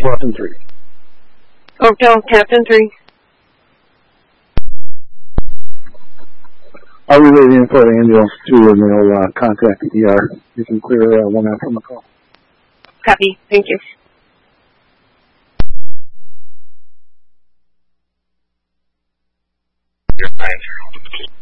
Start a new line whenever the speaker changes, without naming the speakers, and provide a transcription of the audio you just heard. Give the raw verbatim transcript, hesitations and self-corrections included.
Captain three.
Hotel Captain three.
I'll relay the info to ambulance two and they'll uh, contact the E R. You can clear uh, one out from the call.
Copy. Thank you.
Your